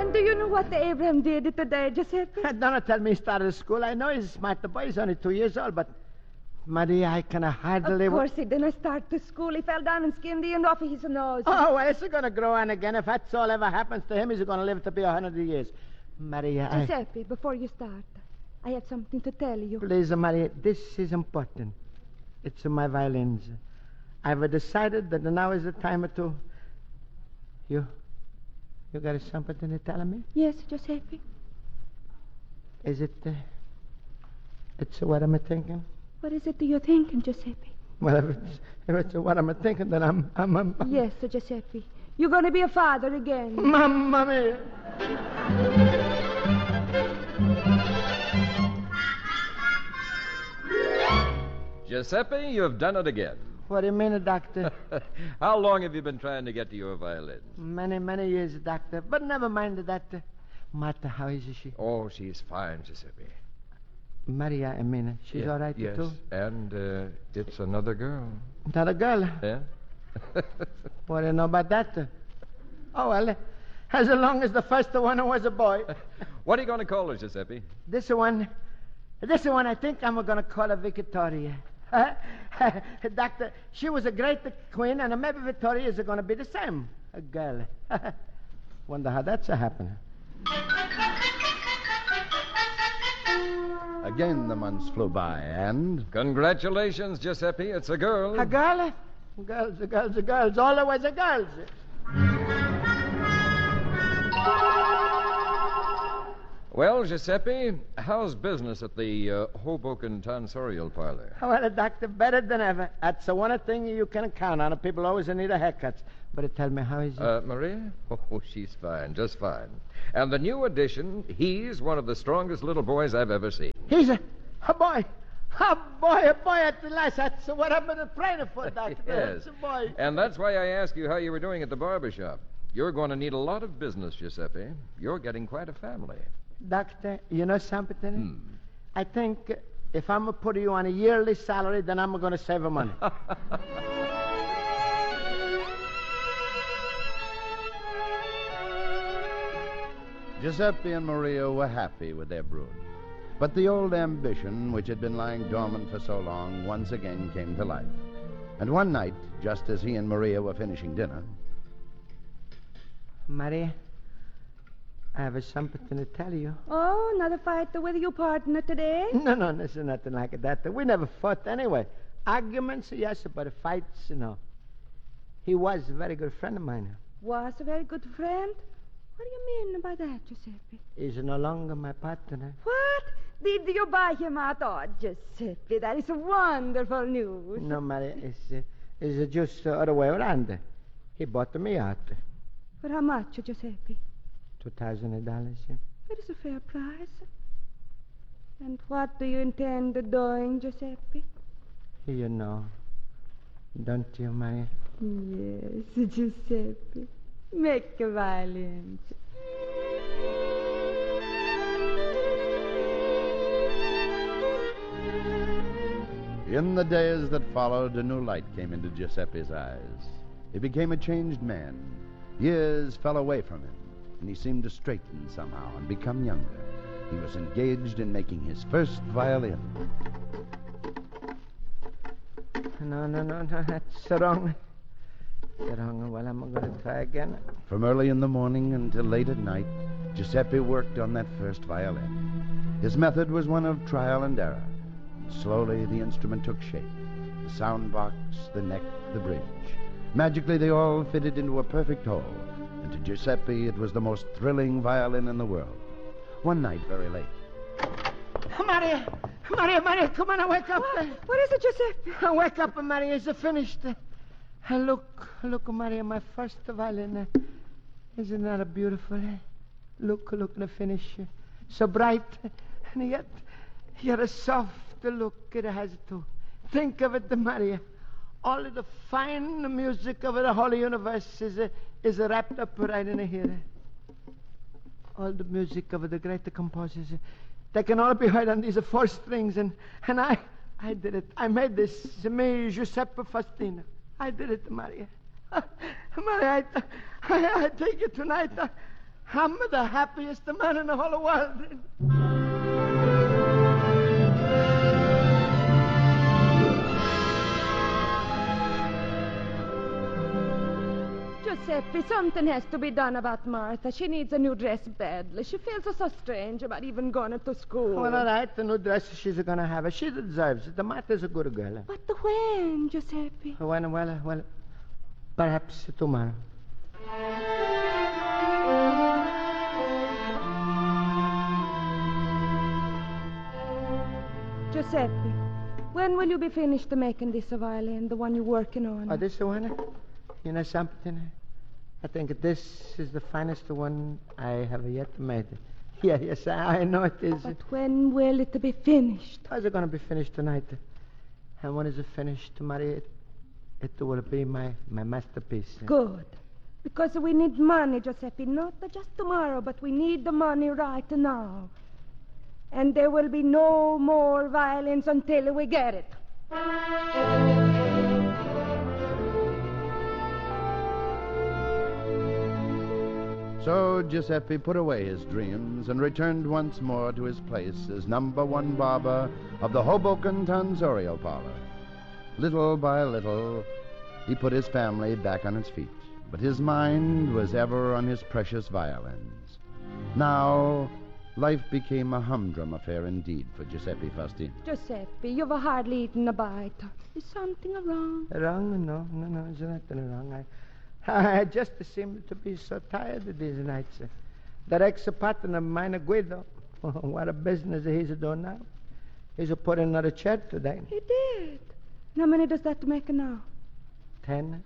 And do you know what Abraham did today, Giuseppe? Don't tell me he started school. I know he's a smart boy. He's only 2 years old, but... Maria, I can hardly... Of course he didn't start to school. He fell down and skinned the end off of his nose. Oh, well, is he going to grow on again? If that's all ever happens to him, he's going to live to be 100 years. Maria, Giuseppe, before you start, I have something to tell you. Please, Maria, this is important. It's my violins. I've decided that now is the time to... You got something to tell me? Yes, Giuseppe. Is it... It's what I'm thinking? What is it you're thinking, Giuseppe? Well, if it's what I'm thinking, then I'm... Yes, Giuseppe. You're going to be a father again. Mamma mia! Giuseppe, you've done it again. What do you mean, Doctor? How long have you been trying to get to your violin? Many years, Doctor. But never mind that. Martha, how is she? Oh, she's fine, Giuseppe. Maria, I mean, she's all right, yes. too? And it's another girl. Not a girl? Yeah? What do you know about that? Oh, well, as long as the first one was a boy. What are you going to call her, Giuseppe? This one, I think I'm going to call her Victoria. Doctor, she was a great queen, and maybe Victoria is going to be the same. A girl. Wonder how that's happening. Again, the months flew by, and... Congratulations, Giuseppe. It's a girl. A girl? Girls. All there was a girls. Well, Giuseppe, how's business at the Hoboken Tonsorial Parlor? Well, Doctor, better than ever. That's the one thing you can count on. People always need a haircut. But tell me, how is it? Maria? Oh, she's fine, just fine. And the new addition, he's one of the strongest little boys I've ever seen. He's a boy. A boy at the last. That's what I've been praying for, Doctor. Yes. It's a boy. And that's why I asked you how you were doing at the barber shop. You're going to need a lot of business, Giuseppe. You're getting quite a family. Doctor, you know something? I think if I'm going to put you on a yearly salary, then I'm going to save money. Giuseppe and Maria were happy with their brood. But the old ambition, which had been lying dormant for so long, once again came to life. And one night, just as he and Maria were finishing dinner... Maria, I have something to tell you. Oh, another fight with your partner today? No, this is nothing like that. We never fought anyway. Arguments, yes, but fights, no. He was a very good friend of mine. Was a very good friend? What do you mean by that, Giuseppe? He's no longer my partner. What? Did you buy him out? Oh, Giuseppe, that is wonderful news. No, Maria, it's just the other way around. He bought me out. For how much, Giuseppe? $2,000. That is a fair price. And what do you intend doing, Giuseppe? You know, don't you, Maria? Yes, Giuseppe. Make a violin. In the days that followed, a new light came into Giuseppe's eyes. He became a changed man. Years fell away from him, and he seemed to straighten somehow and become younger. He was engaged in making his first violin. No, that's wrong. Well, I'm going to try again. From early in the morning until late at night, Giuseppe worked on that first violin. His method was one of trial and error. Slowly, the instrument took shape. The sound box, the neck, the bridge. Magically, they all fitted into a perfect whole. And to Giuseppe, it was the most thrilling violin in the world. One night, very late. Maria, come on, wake up. What is it, Giuseppe? Wake up, Maria, it's finished. Look, Maria, my first violin. Isn't that beautiful? Look, the finish. So bright, and yet a soft look it has too. Think of it, Maria. All of the fine music of the whole universe is wrapped up right in here. All the music of the great composers, they can all be heard on these 4 strings, and I did it. I made this, me, Giuseppe Faustino. I did it, Maria. Maria, I take it tonight. I'm the happiest man in the whole world. Giuseppe, something has to be done about Martha. She needs a new dress badly. She feels so strange about even going to school. Well, all right, the new dress she's going to have. She deserves it. The Martha's a good girl. But when, Giuseppe? Well, perhaps tomorrow. Giuseppe, when will you be finished making this violin, the one you're working on? Oh, this one? You know something? I think this is the finest one I have yet made. Yes, I know it is. But when will it be finished? How's it going to be finished tonight? And when is it finished, Maria? It will be my masterpiece. Good. Because we need money, Giuseppe. Not just tomorrow, but we need the money right now. And there will be no more violins until we get it. So Giuseppe put away his dreams and returned once more to his place as #1 barber of the Hoboken Tonsorial Parlor. Little by little, he put his family back on its feet, but his mind was ever on his precious violins. Now, life became a humdrum affair indeed for Giuseppe Faustino. Giuseppe, you've hardly eaten a bite. Is something wrong? Wrong? No, there's nothing wrong. I just seem to be so tired these nights. That ex-partner of mine, Guido, what a business he's doing now. He's put in another chair today. He did. How many does that make now? 10,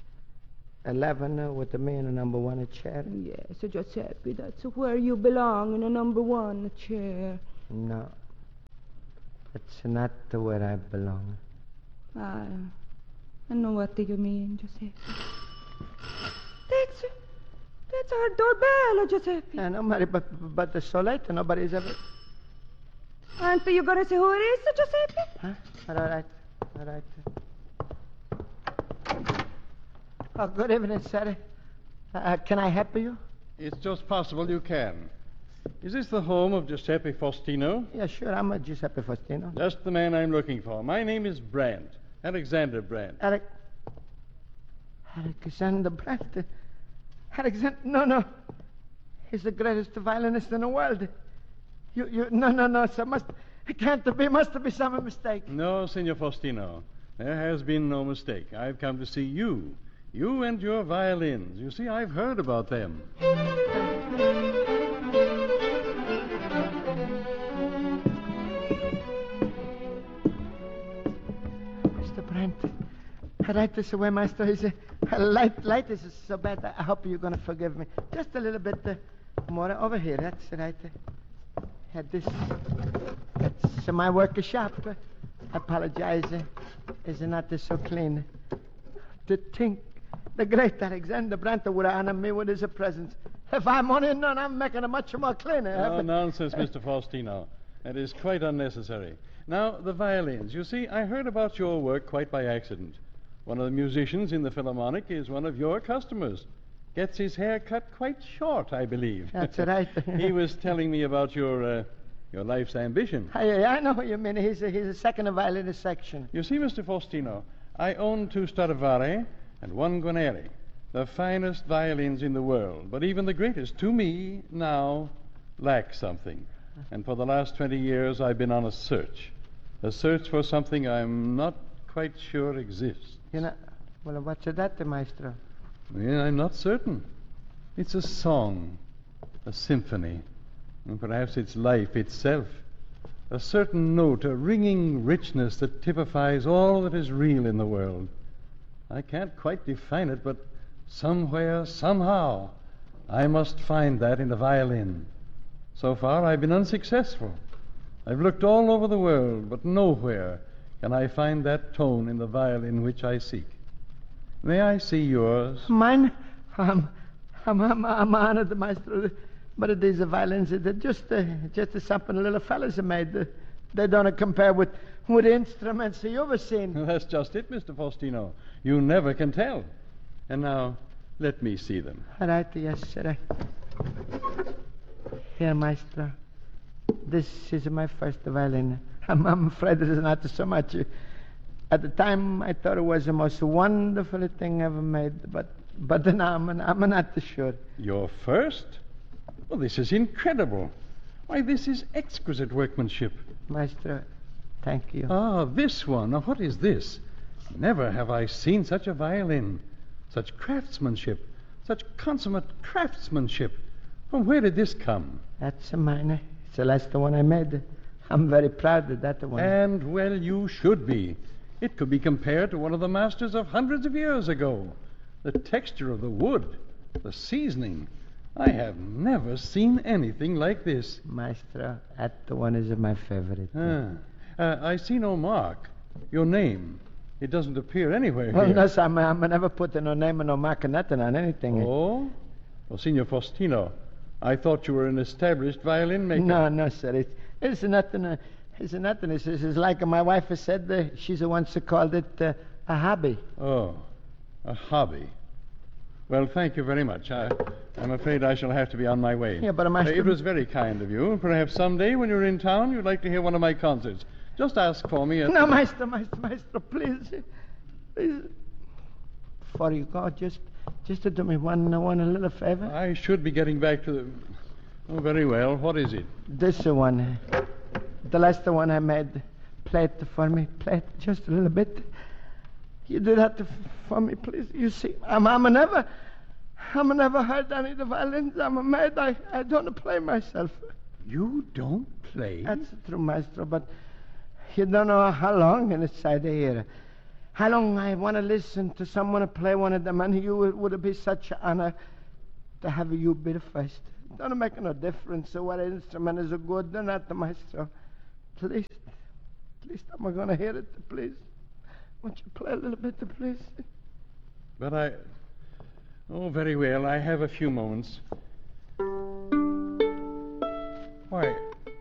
11 with me in a #1 chair. Yes, Giuseppe, that's where you belong, in a #1 chair. No, that's not where I belong. I know what you mean, Giuseppe. That's our doorbell, Giuseppe. I know, Mary, but it's so late. Nobody's ever... Aren't you going to see who it is, Giuseppe? Huh? All right. Oh, good evening, sir. Can I help you? It's just possible you can. Is this the home of Giuseppe Faustino? Yeah, sure. I'm a Giuseppe Faustino. Just the man I'm looking for. My name is Brandt. Alexander Brandt. Alexander Brandt. Alexander... No. He's the greatest violinist in the world. No, sir. It can't be. Must be some mistake. No, Signor Faustino. There has been no mistake. I've come to see you. You and your violins. You see, I've heard about them. Mr. Brandt, right this way, Master. He's light is so bad. I hope you're going to forgive me. Just a little bit more over here. That's right. That's my workshop. I apologize. It's not so clean. To think the great Alexander Brandt would honor me with his presence. If I'm only known, I'm making it much more cleaner. No nonsense, Mr. Faustino. That is quite unnecessary. Now, the violins. You see, I heard about your work quite by accident. One of the musicians in the Philharmonic is one of your customers. Gets his hair cut quite short, I believe. That's right. He was telling me about your life's ambition. I know what you mean. He's a second violinist section. You see, Mr. Faustino, I own 2 Stradivari and 1 Guarneri, the finest violins in the world. But even the greatest, to me, now, lack something. And for the last 20 years, I've been on a search for something I'm not quite sure exists. Well, what's that, Maestro? Well, I'm not certain. It's a song, a symphony, and perhaps it's life itself. A certain note, a ringing richness that typifies all that is real in the world. I can't quite define it, but somewhere, somehow, I must find that in the violin. So far, I've been unsuccessful. I've looked all over the world, but nowhere can I find that tone in the violin which I seek. May I see yours? Mine? I'm honored, Maestro. But these violins, they're just something little fellas have made. They don't compare with instruments you've ever seen. That's just it, Mr. Faustino. You never can tell. And now, let me see them. All right, yes, sir. Here, maestro. This is my first violin. I'm afraid it is not so much. At the time, I thought it was the most wonderful thing ever made, but now I'm not sure. Your first? Well, this is incredible. Why, this is exquisite workmanship. Maestro, thank you. Ah, this one. Now, what is this? Never have I seen such a violin. Such craftsmanship. Such consummate craftsmanship. From where did this come? That's mine. It's the last one I made. I'm very proud of that one. And, well, you should be. It could be compared to one of the masters of hundreds of years ago. The texture of the wood, the seasoning. I have never seen anything like this. Maestro, that one is my favorite. I see no mark. Your name. It doesn't appear anywhere Well, here. no, sir, I never put no name and no mark or nothing on anything. Oh? Well, Signor Faustino, I thought you were an established violin maker. No, sir. It's nothing. It's nothing. It's like my wife has said. She's the one who called it a hobby. Oh, a hobby. Well, thank you very much. I'm afraid I shall have to be on my way. Yeah, but Master... It was very kind of you. Perhaps someday when you're in town, you'd like to hear one of my concerts. Just ask for me. No, Maestro, please. Before you go, just to do me one little favor. I should be getting back to the... Oh, very well. What is it? This one. The last one I made. Play it for me. Play it just a little bit. You do that for me, please. You see, I'm never heard any of the violins. I'm mad. I don't play myself. You don't play? That's true, Maestro, but you don't know how long inside here. How long I want to listen to someone play one of them, and you would be such an honor to have you be the first. Don't make no difference what instrument is good or not, Maestro. Please, I'm going to hear it, please. Won't you play a little bit, please? But Oh, very well. I have a few moments. Why,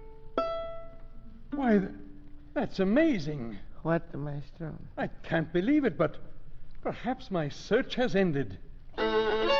that's amazing. What, Maestro? I can't believe it, but perhaps my search has ended.